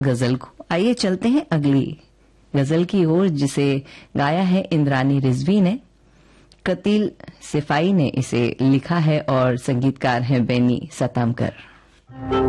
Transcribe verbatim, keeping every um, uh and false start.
गजल को। आइए चलते हैं अगली गजल की ओर, जिसे गाया है इंद्रानी रिजवी ने। कतील सिफाई ने इसे लिखा है और संगीतकार हैं बेनी सतामकर।